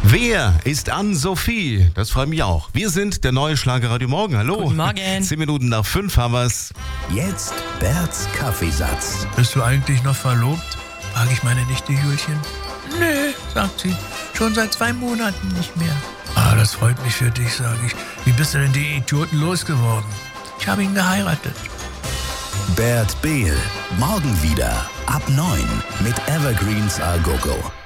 Wer ist Anne-Sophie? Das freut mich auch. Wir sind der neue Schlagerradio Morgen. Hallo. Guten Morgen. 10 Minuten nach 5 haben wir's. Jetzt Berts Kaffeesatz. Bist du eigentlich noch verlobt? Frage ich meine Nichte Julchen. Nee, sagt sie. Schon seit 2 Monaten nicht mehr. Ah, das freut mich für dich, sage ich. Wie bist du denn die Idioten losgeworden? Ich habe ihn geheiratet. Bert Behl. Morgen wieder ab 9 mit Evergreens A Go Go.